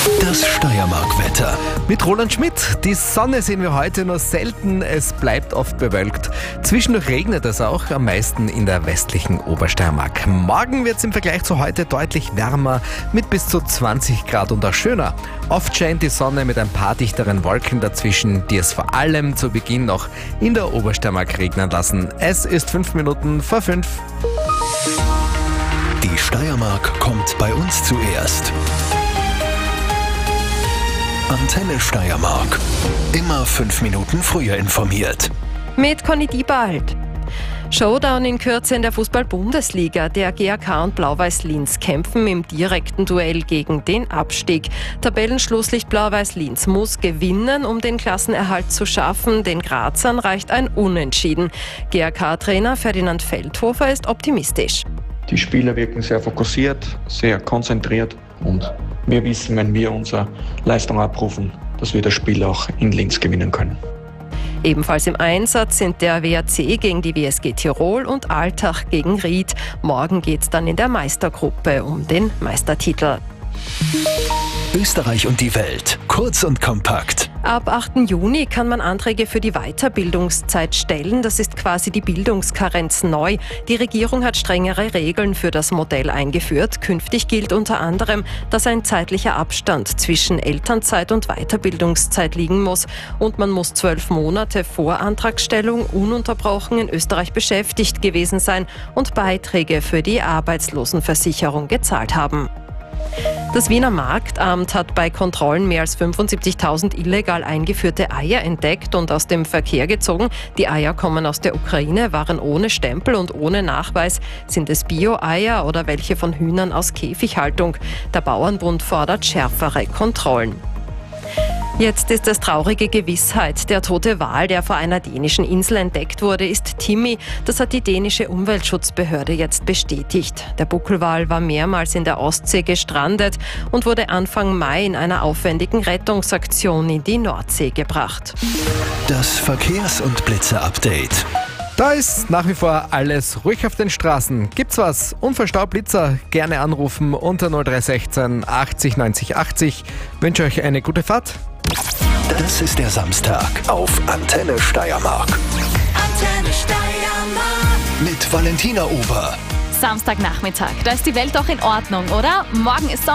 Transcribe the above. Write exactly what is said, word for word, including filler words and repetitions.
Das Steiermark-Wetter. Mit Roland Schmidt. Die Sonne sehen wir heute nur selten, es bleibt oft bewölkt. Zwischendurch regnet es auch, am meisten in der westlichen Obersteiermark. Morgen wird es im Vergleich zu heute deutlich wärmer, mit bis zu zwanzig Grad und auch schöner. Oft scheint die Sonne mit ein paar dichteren Wolken dazwischen, die es vor allem zu Beginn noch in der Obersteiermark regnen lassen. Es ist fünf Minuten vor fünf. Die Steiermark kommt bei uns zuerst. Antenne Steiermark. Immer fünf Minuten früher informiert. Mit Conny Diebald. Showdown in Kürze in der Fußball-Bundesliga. Der G A K und Blau-Weiß Linz kämpfen im direkten Duell gegen den Abstieg. Tabellenschlusslicht Blau-Weiß Linz muss gewinnen, um den Klassenerhalt zu schaffen. Den Grazern reicht ein Unentschieden. G A K-Trainer Ferdinand Feldhofer ist optimistisch. Die Spieler wirken sehr fokussiert, sehr konzentriert und wir wissen, wenn wir unsere Leistung abrufen, dass wir das Spiel auch in Linz gewinnen können. Ebenfalls im Einsatz sind der W A C gegen die W S G Tirol und Altach gegen Ried. Morgen geht es dann in der Meistergruppe um den Meistertitel. Österreich und die Welt. Kurz und kompakt. Ab achten Juni kann man Anträge für die Weiterbildungszeit stellen. Das ist quasi die Bildungskarenz neu. Die Regierung hat strengere Regeln für das Modell eingeführt. Künftig gilt unter anderem, dass ein zeitlicher Abstand zwischen Elternzeit und Weiterbildungszeit liegen muss. Und man muss zwölf Monate vor Antragstellung ununterbrochen in Österreich beschäftigt gewesen sein und Beiträge für die Arbeitslosenversicherung gezahlt haben. Das Wiener Marktamt hat bei Kontrollen mehr als fünfundsiebzigtausend illegal eingeführte Eier entdeckt und aus dem Verkehr gezogen. Die Eier kommen aus der Ukraine, waren ohne Stempel und ohne Nachweis. Sind es Bio-Eier oder welche von Hühnern aus Käfighaltung? Der Bauernbund fordert schärfere Kontrollen. Jetzt ist es traurige Gewissheit. Der tote Wal, der vor einer dänischen Insel entdeckt wurde, ist Timmy. Das hat die dänische Umweltschutzbehörde jetzt bestätigt. Der Buckelwal war mehrmals in der Ostsee gestrandet und wurde Anfang Mai in einer aufwendigen Rettungsaktion in die Nordsee gebracht. Das Verkehrs- und Blitzer-Update. Da ist nach wie vor alles ruhig auf den Straßen. Gibt's was? Unverstaubt Blitzer? Gerne anrufen unter null drei sechzehn achtzig neunzig achtzig. Wünsche euch eine gute Fahrt. Das ist der Samstag auf Antenne Steiermark. Antenne Steiermark. Mit Valentina Ober. Samstagnachmittag, da ist die Welt doch in Ordnung, oder? Morgen ist